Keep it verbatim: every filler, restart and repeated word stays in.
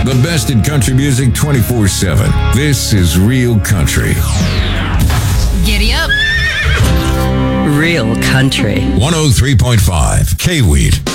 The best in country music twenty-four seven. This is Real Country. Giddy up. Real Country. one oh three point five K-Weed.